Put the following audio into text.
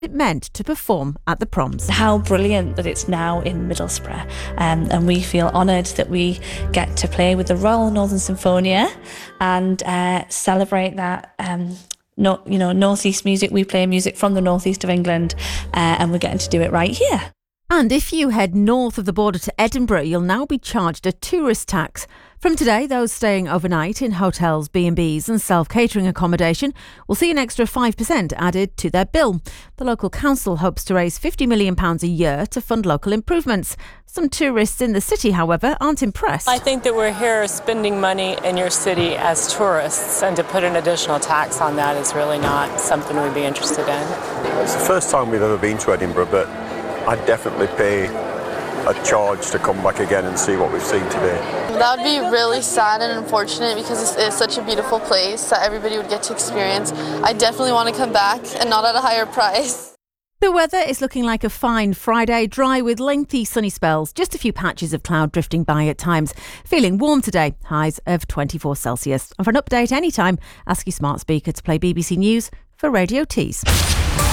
it meant to perform at the proms. How brilliant that it's now in Middlesbrough, and we feel honoured that we get to play with the Royal Northern Symphonia and celebrate that. Northeast music. We play music from the northeast of England, and we're getting to do it right here. And if you head north of the border to Edinburgh, you'll now be charged a tourist tax. From today, those staying overnight in hotels, B&Bs and self-catering accommodation will see an extra 5% added to their bill. The local council hopes to raise £50 million a year to fund local improvements. Some tourists in the city, however, aren't impressed. I think that we're here spending money in your city as tourists, and to put an additional tax on that is really not something we'd be interested in. It's the first time we've ever been to Edinburgh, but I'd definitely pay a charge to come back again and see what we've seen today. That would be really sad and unfortunate because it's such a beautiful place that everybody would get to experience. I definitely want to come back and not at a higher price. The weather is looking like a fine Friday, dry with lengthy sunny spells, just a few patches of cloud drifting by at times. Feeling warm today, highs of 24 Celsius. And for an update anytime, ask your smart speaker to play BBC News for Radio Tees.